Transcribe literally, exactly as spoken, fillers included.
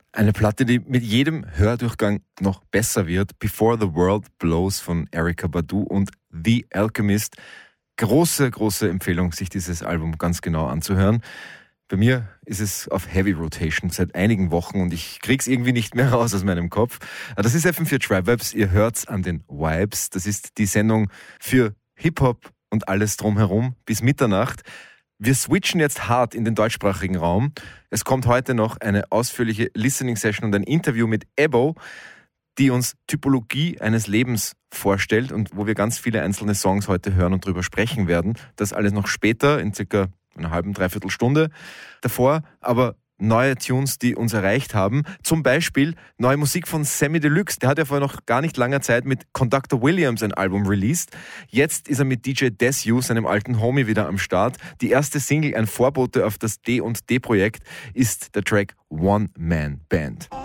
Eine Platte, die mit jedem Hördurchgang noch besser wird. Before the World Blows von Erykah Badu und The Alchemist. Große, große Empfehlung, sich dieses Album ganz genau anzuhören. Bei mir ist es auf Heavy Rotation seit einigen Wochen und ich krieg's irgendwie nicht mehr raus aus meinem Kopf. Das ist F M vier Tribe Vibes, ihr hört's an den Vibes. Das ist die Sendung für Hip-Hop und alles drumherum bis Mitternacht. Wir switchen jetzt hart in den deutschsprachigen Raum. Es kommt heute noch eine ausführliche Listening-Session und ein Interview mit Ebo, die uns Typologie eines Lebens vorstellt und wo wir ganz viele einzelne Songs heute hören und drüber sprechen werden. Das alles noch später, in circa einer halben, dreiviertel Stunde. Davor aber neue Tunes, die uns erreicht haben. Zum Beispiel neue Musik von Samy Deluxe. Der hat ja vor noch gar nicht langer Zeit mit Conductor Williams ein Album released. Jetzt ist er mit D J Desu, seinem alten Homie, wieder am Start. Die erste Single, ein Vorbote auf das D und D-Projekt, ist der Track One Man Band.